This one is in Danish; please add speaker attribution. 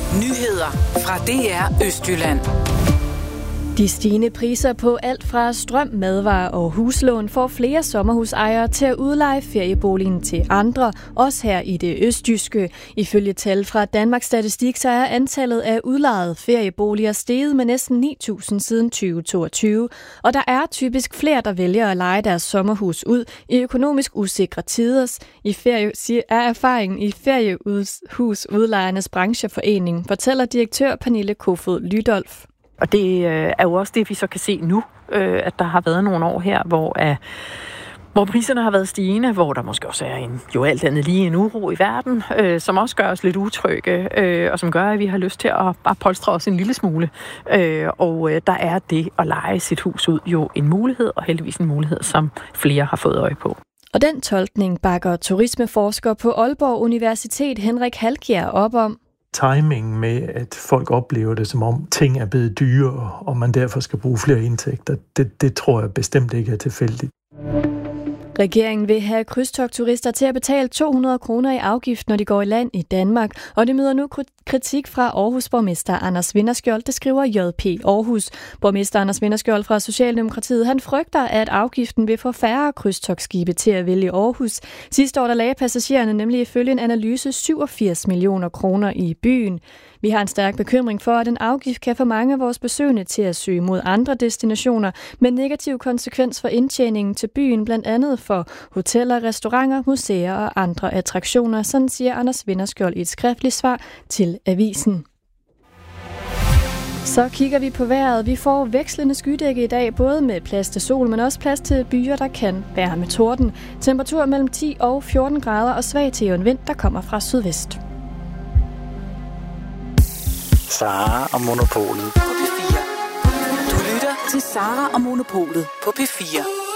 Speaker 1: Nyheder fra DR Østjylland.
Speaker 2: De stigende priser på alt fra strøm, madvarer og huslån får flere sommerhusejere til at udleje ferieboligen til andre, også her i det østjyske. Ifølge tal fra Danmarks Statistik, så er antallet af udlejede ferieboliger steget med næsten 9.000 siden 2022, og der er typisk flere, der vælger at leje deres sommerhus ud i økonomisk usikre tider. Er erfaringen i Feriehusudlejernes Brancheforening, fortæller direktør Pernille Kofod Lydolf.
Speaker 3: Og det er jo også det, vi så kan se nu, at der har været nogle år her, hvor priserne har været stigende, hvor der måske også er jo alt andet lige en uro i verden, som også gør os lidt utrygge, og som gør, at vi har lyst til at bare polstre os en lille smule. Og der er det at leje sit hus ud jo en mulighed, og heldigvis en mulighed, som flere har fået øje på.
Speaker 2: Og den tolkning bakker turismeforsker på Aalborg Universitet Henrik Halkjær op om.
Speaker 4: Timingen med, at folk oplever det, som om ting er blevet dyrere, og man derfor skal bruge flere indtægter, det tror jeg bestemt ikke er tilfældigt.
Speaker 2: Regeringen vil have krydstogtturister til at betale 200 kroner i afgift, når de går i land i Danmark, og det møder nu kritik fra Aarhus borgmester Anders Vinderskjold, det skriver JP Aarhus. Borgmester Anders Vinderskjold fra Socialdemokratiet, han frygter, at afgiften vil få færre krydstogtskibe til at vælge Aarhus. Sidste år der lagde passagererne nemlig ifølge en analyse 87 millioner kroner i byen. Vi har en stærk bekymring for, at en afgift kan få mange af vores besøgende til at søge mod andre destinationer, med negativ konsekvens for indtjeningen til byen, blandt andet for hoteller, restauranter, museer og andre attraktioner, sådan siger Anders Vinderskjold i et skriftligt svar til avisen. Så kigger vi på vejret. Vi får vekslende skydække i dag, både med plads til sol, men også plads til byer, der kan være med torden. Temperatur mellem 10 og 14 grader og svag til en vind, der kommer fra sydvest.
Speaker 5: Sara og Monopolet
Speaker 1: På P4. Du lytter til Sara og Monopolet på P4.